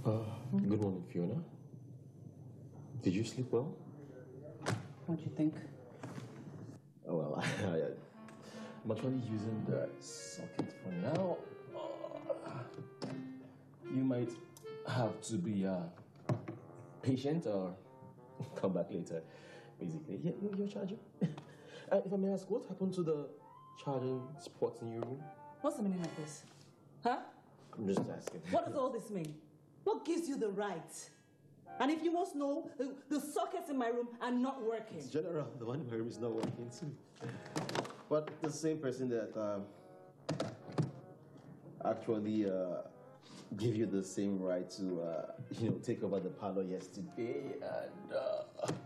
Good morning, Fiona. Did you sleep well? What do you think? Oh, well, I'm actually using the socket for now. You might have to be patient or come back later, basically. Yeah, you're charging. If I may ask, what happened to the charging spots in your room? What's the meaning of this? Huh? I'm just asking. What does all this mean? What gives you the right? And if you must know, the sockets in my room are not working. It's general. The one in my room is not working too. But the same person that actually gave you the same right to, take over the parlor yesterday, and